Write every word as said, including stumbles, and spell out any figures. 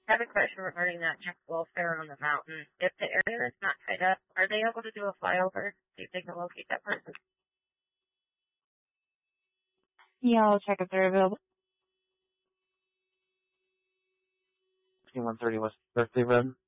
I have a question regarding that check welfare on the mountain. If the area is not tied up, are they able to do a flyover? See if they can locate that person? Yeah, I'll check if they're available. one thirty West Berkeley Road.